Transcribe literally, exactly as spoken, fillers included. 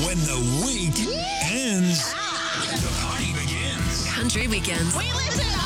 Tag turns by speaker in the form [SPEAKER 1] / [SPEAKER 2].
[SPEAKER 1] When the week ends, the party begins.
[SPEAKER 2] Country Weekends.
[SPEAKER 3] We listen